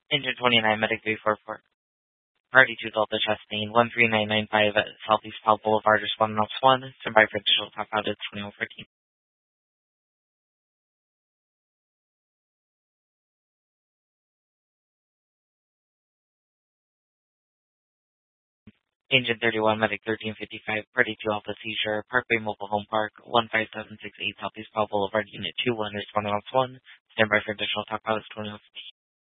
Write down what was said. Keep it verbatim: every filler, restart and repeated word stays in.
Engine twenty-nine, Medic three four four. Party two Delta Chastain, one three nine nine five at Southeast Powell Boulevard, is one off one. Standby for additional top out at twenty-one fourteen. Engine thirty-one, Medic thirteen fifty-five, Party two Alpha Seizure, Parkway Mobile Home Park, one five seven six eight Southeast Powell Boulevard, Unit two one, is one off one. Standby for additional top out at twenty-one fifteen.